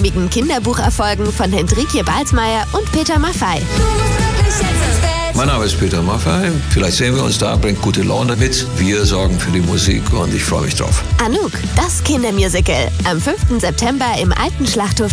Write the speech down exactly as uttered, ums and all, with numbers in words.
stimmigen Kinderbucherfolgen von Hendrikje Balsmeier und Peter Maffay. Mein Name ist Peter Maffay. Vielleicht sehen wir uns da, bringt gute Laune mit. Wir sorgen für die Musik und ich freue mich drauf. Anouk, das Kindermusical. Am fünften September im Alten Schlachthof